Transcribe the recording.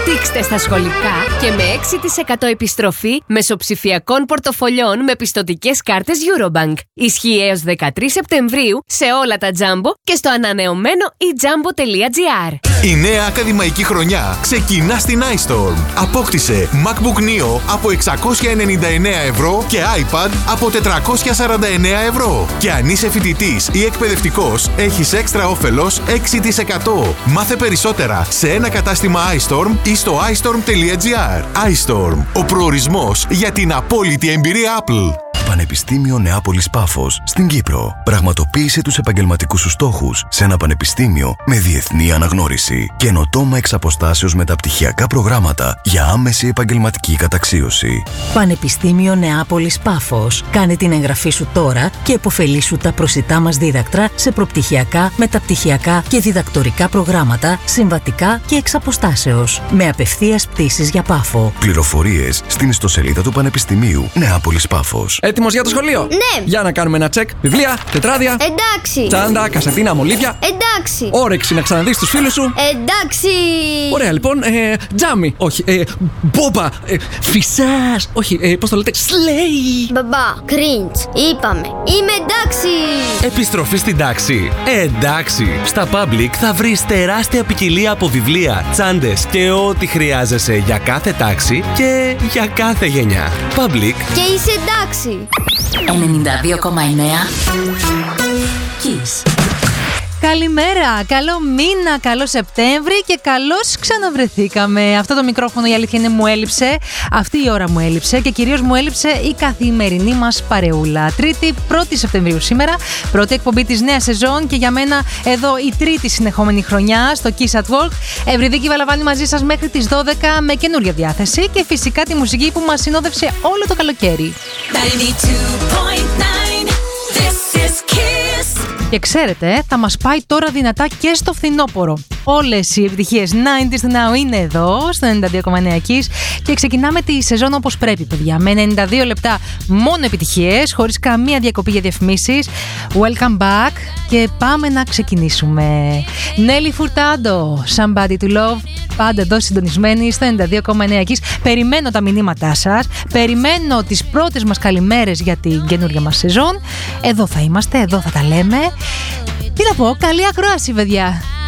Δείξτε στα σχολικά και με 6% επιστροφή μεσοψηφιακών πορτοφολιών με πιστωτικές κάρτες Eurobank. Ισχύει έως 13 Σεπτεμβρίου σε όλα τα Jumbo και στο ανανεωμένο eJumbo.gr. Η νέα ακαδημαϊκή χρονιά ξεκινά στην iStorm. Απόκτησε MacBook Neo από 699 ευρώ και iPad από 449 ευρώ. Και αν είσαι φοιτητής ή εκπαιδευτικός, έχεις έξτρα όφελος 6%. Μάθε περισσότερα σε ένα κατάστημα iStorm ή στο iStorm.gr. iStorm, ο προορισμός για την απόλυτη εμπειρία Apple. Πανεπιστήμιο Νεάπολης Πάφος στην Κύπρο. Πραγματοποίησε τους επαγγελματικούς σου στόχους σε ένα πανεπιστήμιο με διεθνή αναγνώριση. Καινοτόμα εξ αποστάσεως μεταπτυχιακά προγράμματα για άμεση επαγγελματική καταξίωση. Πανεπιστήμιο Νεάπολης Πάφος. Κάνε την εγγραφή σου τώρα και επωφελήσου τα προσιτά μας δίδακτρα σε προπτυχιακά, μεταπτυχιακά και διδακτορικά προγράμματα, συμβατικά και εξ αποστάσεως. Με απευθείας πτήσεις για Πάφο. Πληροφορίες στην ιστοσελίδα του Πανεπιστημίου Νεάπολης Πάφος. Έτοιμος για το σχολείο? Ναι. Για να κάνουμε ένα τσεκ. Βιβλία, τετράδια. Εντάξει. Τσάντα, κασετίνα, μολύβια. Εντάξει. Όρεξη να ξαναδείς τους φίλους σου. Εντάξει. Ωραία, λοιπόν. Τζάμι. Όχι. Μπόμπα. Φυσάς. Όχι. Πώς το λέτε? Σλέι. Μπαμπά, cringe. Είπαμε. Είμαι εντάξει. Επιστροφή στην τάξη. Εντάξει. Στα Public θα βρεις τεράστια ποικιλία από βιβλία, τσάντες και ό,τι χρειάζεσαι για κάθε τάξη και για κάθε γενιά. Public. Και είσαι εντάξει. 92,9 Kiss. Καλημέρα, καλό μήνα, καλό Σεπτέμβρη και καλώς ξαναβρεθήκαμε. Αυτό το μικρόφωνο, η αλήθεια είναι, μου έλειψε. Αυτή η ώρα μου έλειψε και κυρίως μου έλειψε η καθημερινή μας παρεούλα. Τρίτη, 1η Σεπτεμβρίου σήμερα, πρώτη εκπομπή της νέας σεζόν και για μένα εδώ η τρίτη συνεχόμενη χρονιά στο Kiss at Work. Ευρυδίκη Βαλαβάνη μαζί σας μέχρι τις 12 με καινούργια διάθεση και φυσικά τη μουσική που μας συνόδευσε όλο το καλοκαίρι. 92.9 This is Kiss. Και ξέρετε, θα μας πάει τώρα δυνατά και στο φθινόπωρο. Όλες οι επιτυχίες 90's Now είναι εδώ, στο 92,9 Kiss και ξεκινάμε τη σεζόν όπως πρέπει, παιδιά. Με 92 λεπτά μόνο επιτυχίες, χωρίς καμία διακοπή για διαφημίσεις. Welcome back και πάμε να ξεκινήσουμε. Nelly Furtado, Somebody to Love. Πάντα εδώ συντονισμένοι στο 92,9 Kiss. Περιμένω τα μηνύματά σας. Περιμένω τις πρώτες μας καλημέρες για την καινούργια μας σεζόν. Εδώ θα είμαστε, εδώ θα τα λέμε. Τι να πω, καλή ακρόαση, παιδιά.